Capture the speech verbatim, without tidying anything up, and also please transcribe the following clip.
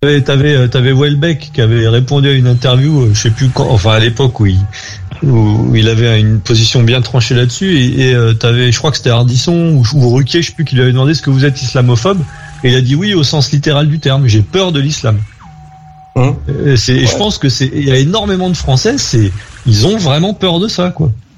T'avais, t'avais, t'avais Welbeck qui avait répondu à une interview, je sais plus quand, enfin à l'époque où il, où il avait une position bien tranchée là-dessus, et, et euh, t'avais, je crois que c'était Ardisson ou, ou Ruquier, je sais plus, qui lui avait demandé est-ce que vous êtes islamophobe, et il a dit oui au sens littéral du terme, j'ai peur de l'islam. Hum. C'est, ouais. Je pense que c'est, il y a énormément de Français, c'est, ils ont vraiment peur de ça, quoi.